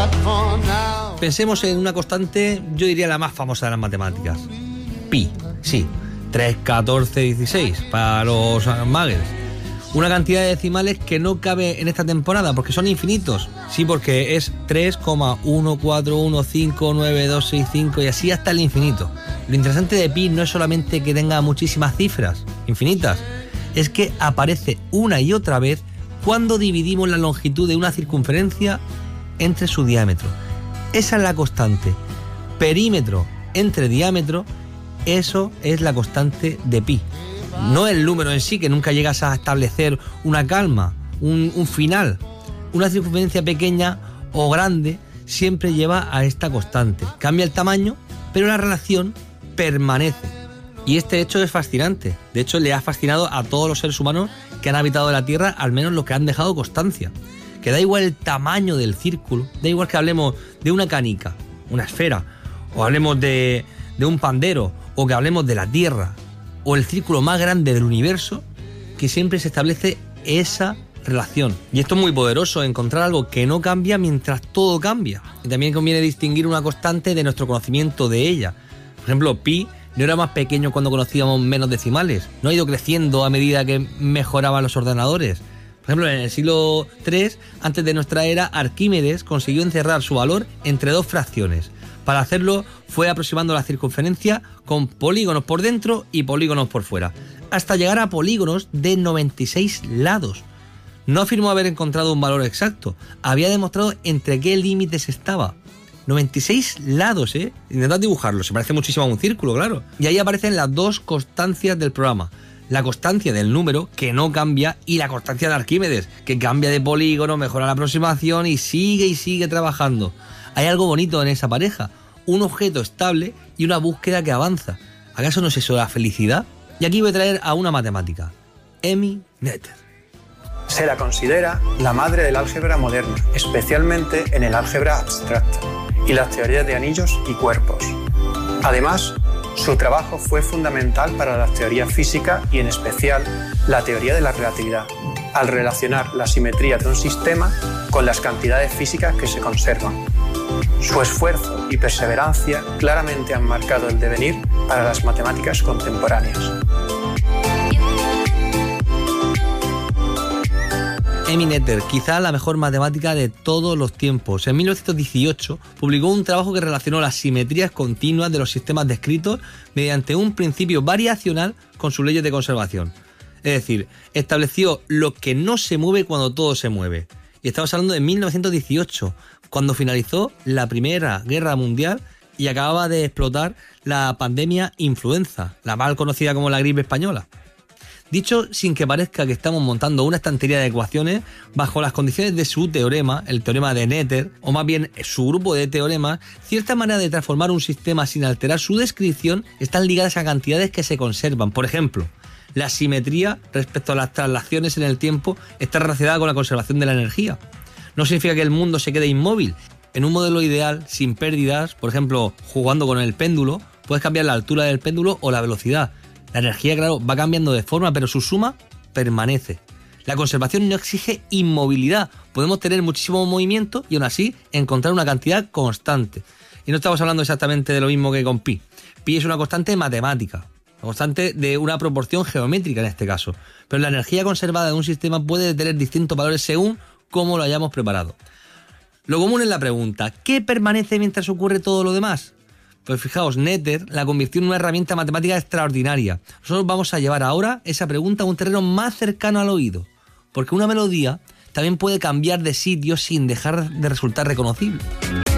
Pensemos en una constante, yo diría la más famosa de las matemáticas. Pi, sí, 3, 14, 16 para los muggles. Una cantidad de decimales que no cabe en esta temporada porque son infinitos. Sí, porque es 3,14159265 y así hasta el infinito. Lo interesante de pi no es solamente que tenga muchísimas cifras infinitas, es que aparece una y otra vez cuando dividimos la longitud de una circunferencia entre su diámetro. Esa es la constante. Perímetro entre diámetro, eso es la constante de pi. No el número en sí, que nunca llegas a establecer una calma, un final. Una circunferencia pequeña o grande siempre lleva a esta constante. Cambia el tamaño, pero la relación permanece. Y este hecho es fascinante. De hecho, le ha fascinado a todos los seres humanos que han habitado la Tierra, al menos los que han dejado constancia. Que da igual el tamaño del círculo, da igual que hablemos de una canica, una esfera, o hablemos de un pandero, o que hablemos de la Tierra, o el círculo más grande del universo, que siempre se establece esa relación. Y esto es muy poderoso, encontrar algo que no cambia mientras todo cambia. Y también conviene distinguir una constante de nuestro conocimiento de ella. Por ejemplo, pi no era más pequeño cuando conocíamos menos decimales, no ha ido creciendo a medida que mejoraban los ordenadores. Por ejemplo, en el siglo III, antes de nuestra era, Arquímedes consiguió encerrar su valor entre dos fracciones. Para hacerlo fue aproximando la circunferencia con polígonos por dentro y polígonos por fuera, hasta llegar a polígonos de 96 lados. No afirmó haber encontrado un valor exacto, había demostrado entre qué límites estaba. 96 lados, ¿eh? Intentad dibujarlo, se parece muchísimo a un círculo, claro. Y ahí aparecen las dos constancias del programa. La constancia del número, que no cambia, y la constancia de Arquímedes, que cambia de polígono, mejora la aproximación y sigue trabajando. Hay algo bonito en esa pareja, un objeto estable y una búsqueda que avanza. ¿Acaso no es eso la felicidad? Y aquí voy a traer a una matemática, Emmy Noether. Se la considera la madre del álgebra moderna, especialmente en el álgebra abstracta y las teorías de anillos y cuerpos. Además, su trabajo fue fundamental para la teoría física y en especial la teoría de la relatividad, al relacionar la simetría de un sistema con las cantidades físicas que se conservan. Su esfuerzo y perseverancia claramente han marcado el devenir para las matemáticas contemporáneas. Emmy Noether, quizá la mejor matemática de todos los tiempos. En 1918 publicó un trabajo que relacionó las simetrías continuas de los sistemas descritos mediante un principio variacional con sus leyes de conservación. Es decir, estableció lo que no se mueve cuando todo se mueve. Y estamos hablando de 1918, cuando finalizó la Primera Guerra Mundial y acababa de explotar la pandemia influenza, la mal conocida como la gripe española. Dicho sin que parezca que estamos montando una estantería de ecuaciones, bajo las condiciones de su teorema, el teorema de Noether, o más bien su grupo de teoremas, cierta manera de transformar un sistema sin alterar su descripción están ligadas a cantidades que se conservan. Por ejemplo, la simetría respecto a las traslaciones en el tiempo está relacionada con la conservación de la energía. No significa que el mundo se quede inmóvil. En un modelo ideal, sin pérdidas, por ejemplo, jugando con el péndulo, puedes cambiar la altura del péndulo o la velocidad. La energía, claro, va cambiando de forma, pero su suma permanece. La conservación no exige inmovilidad. Podemos tener muchísimo movimiento y aún así encontrar una cantidad constante. Y no estamos hablando exactamente de lo mismo que con pi. Pi es una constante matemática, una constante de una proporción geométrica en este caso. Pero la energía conservada de un sistema puede tener distintos valores según cómo lo hayamos preparado. Lo común es la pregunta, ¿qué permanece mientras ocurre todo lo demás? Pues fijaos, Noether la convirtió en una herramienta matemática extraordinaria. Nosotros vamos a llevar ahora esa pregunta a un terreno más cercano al oído, porque una melodía también puede cambiar de sitio sin dejar de resultar reconocible.